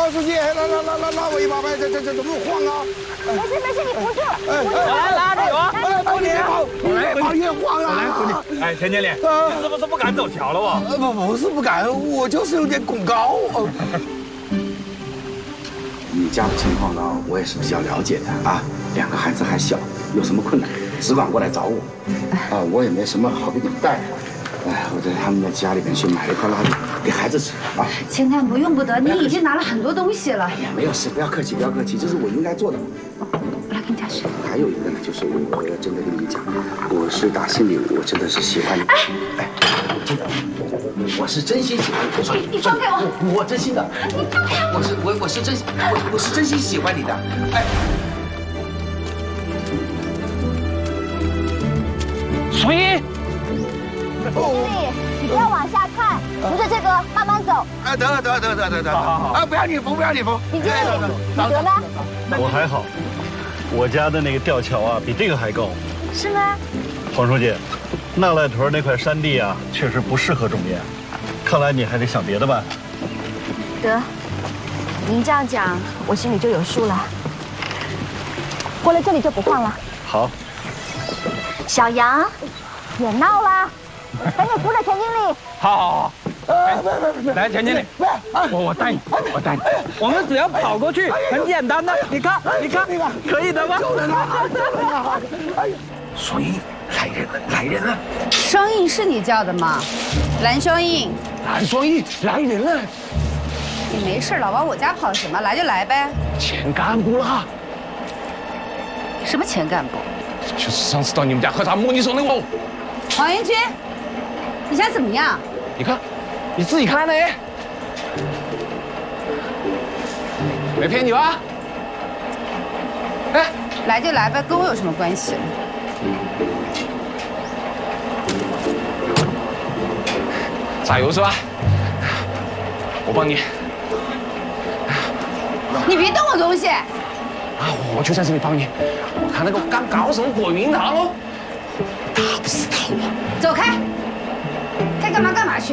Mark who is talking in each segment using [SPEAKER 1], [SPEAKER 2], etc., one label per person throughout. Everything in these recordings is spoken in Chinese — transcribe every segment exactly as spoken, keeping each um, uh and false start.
[SPEAKER 1] 何书记，拉拉拉拉拉我一把呗，这这这怎么晃啊？
[SPEAKER 2] 没事没事，你扶住。
[SPEAKER 1] 哎，
[SPEAKER 3] 我来拉着我。
[SPEAKER 1] 哎，你别跑，你越跑越晃啊！
[SPEAKER 3] 来，徒弟。哎，田经理，你是不是不敢走桥了哇？
[SPEAKER 1] 不，不是不敢，我就是有点恐高。你家的情况呢，我也是比较了解的啊。两个孩子还小，有什么困难只管过来找我。啊，我也没什么好给你们带的。哎，我在他们的家里面去买了一块腊肉给孩子吃啊。
[SPEAKER 4] 青探不用不得，你已经拿了很多东西了。
[SPEAKER 1] 哎呀，没有事，不要客气，不要客气，这是我应该做的。
[SPEAKER 4] 我来给你加水。
[SPEAKER 1] 还有一个呢，就是我要真的跟你讲，我是打心里，我真的是喜欢你。哎，哎，真的，我是真心喜欢你。
[SPEAKER 4] 你你放开我！
[SPEAKER 1] 我真心的。
[SPEAKER 4] 你放开我！
[SPEAKER 1] 我是我我是真我我是真心喜欢你的。哎，
[SPEAKER 3] 所以。
[SPEAKER 2] 经理，你不要往下看，扶着这个慢慢走。
[SPEAKER 1] 啊，得了得了得了得了得了，好好好，啊，不要你扶，不要你扶。
[SPEAKER 2] 李经理，你得呢？
[SPEAKER 5] 我还好，我家的那个吊桥啊，比这个还高。
[SPEAKER 2] 是吗？
[SPEAKER 5] 黄书记，那赖屯那块山地啊，确实不适合种田，看来你还得想别的办法。
[SPEAKER 2] 得，您这样讲，我心里就有数了。过了这里就不晃了。
[SPEAKER 5] 好。
[SPEAKER 2] 小杨，别闹了。赶紧扶着田经理。
[SPEAKER 3] 好，好，好。来，田经理，我我带你，我带你。我们只要跑过去，很简单的。你看，你看，可以的吗？
[SPEAKER 1] 双印来人了，来人了！
[SPEAKER 4] 双印是你叫的吗？蓝双印。
[SPEAKER 1] 蓝双印来人了！
[SPEAKER 4] 你没事老往我家跑什么？来就来呗。
[SPEAKER 1] 前干部啦！
[SPEAKER 4] 什么前干部？
[SPEAKER 1] 就是上次到你们家喝茶摸你手那个。
[SPEAKER 4] 黄云军，你想怎么样？
[SPEAKER 1] 你看，你自己看呢。没骗你吧？哎，
[SPEAKER 4] 来就来呗，跟我有什么关系？
[SPEAKER 1] 加油是吧？我帮你。
[SPEAKER 4] 你别动我东西！
[SPEAKER 1] 啊，我就在这里帮你。我看那个刚搞什么果云堂哦。打不死他我！
[SPEAKER 4] 走开！该干嘛干嘛去！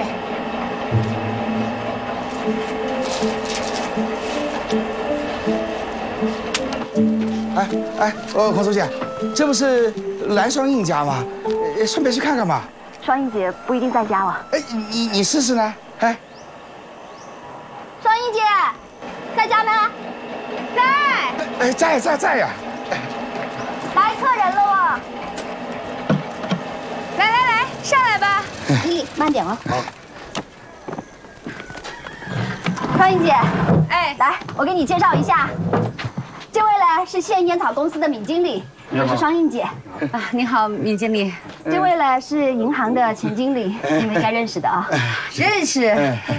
[SPEAKER 1] 哎哎，呃，黄书记，这不是蓝双印家吗？呃，顺便去看看吧。
[SPEAKER 2] 双印姐不一定在家了。
[SPEAKER 1] 哎，你你试试呢？哎，
[SPEAKER 2] 双印姐，在家吗？在。
[SPEAKER 1] 哎，在在在呀。
[SPEAKER 2] 来客人了哦。来来来，上来吧。你慢点哦。好。双印姐，哎，来，我给你介绍一下，这位呢是现烟草公司的闵经理，我是双印姐。
[SPEAKER 4] 啊，你好，闵经理。
[SPEAKER 2] 这位呢是银行的钱经理，你们应该认识的啊。
[SPEAKER 4] 认识。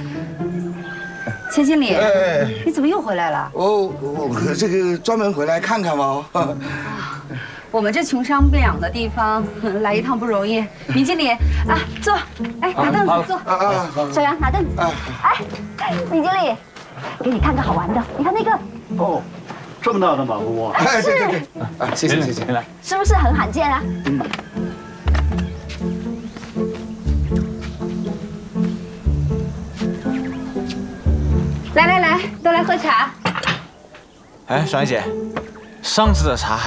[SPEAKER 4] 钱经理，你怎么又回来了？
[SPEAKER 1] 哦，我这个专门回来看看嘛。
[SPEAKER 4] 我们这穷乡僻壤的地方来一趟不容易。闵经理啊，坐，哎，拿凳子坐。
[SPEAKER 1] 啊啊，好。
[SPEAKER 2] 小杨拿凳子。哎，闵经理，给你看个好玩的，你看那个。
[SPEAKER 5] 哦，这么大的马蜂窝。
[SPEAKER 1] 哎，对对对。啊，谢谢谢谢，来。
[SPEAKER 2] 是不是很罕见啊？嗯。来来来，都来喝茶。
[SPEAKER 6] 哎，双怡姐，上次的茶还